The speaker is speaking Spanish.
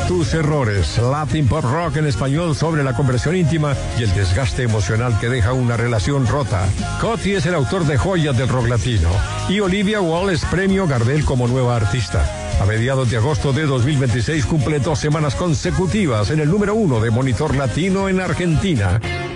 tus errores. Latin Pop Rock en español sobre la conversión íntima y el desgaste emocional que deja una relación rota. Coti es el autor de joyas del rock latino y Olivia Walsh premio Gardel como nueva artista. A mediados de agosto de 2026 cumple 2 semanas consecutivas en el número 1 de Monitor Latino en Argentina.